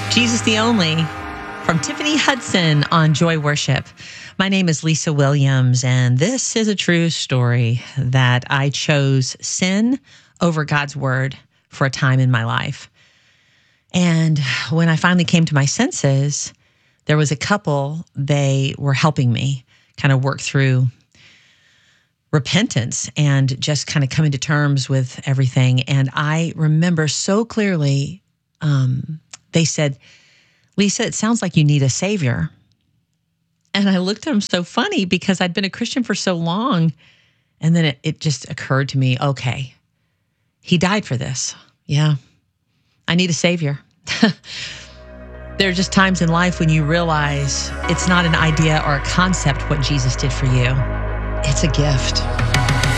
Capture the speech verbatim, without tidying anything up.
Jesus the Only from Tiffany Hudson on Joy Worship. My name is Lisa Williams, and this is a true story that I chose sin over God's word for a time in my life. And when I finally came to my senses, there was a couple, they were helping me kind of work through repentance and just kind of coming to terms with everything. And I remember so clearly, um, they said, Lisa, it sounds like you need a savior. And I looked at them so funny because I'd been a Christian for so long. And then it, it just occurred to me, okay, he died for this. Yeah, I need a savior. There are just times in life when you realize it's not an idea or a concept what Jesus did for you. It's a gift.